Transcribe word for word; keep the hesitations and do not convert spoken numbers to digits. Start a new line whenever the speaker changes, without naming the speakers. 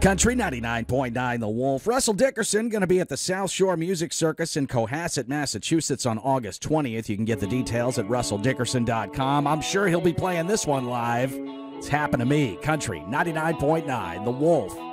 Country ninety-nine point nine The Wolf. Russell Dickerson going to be at the South Shore Music Circus in Cohasset, Massachusetts on August twentieth. You can get the details at russell dickerson dot com. I'm sure he'll be playing this one live. It's happened to me. Country ninety-nine point nine The Wolf.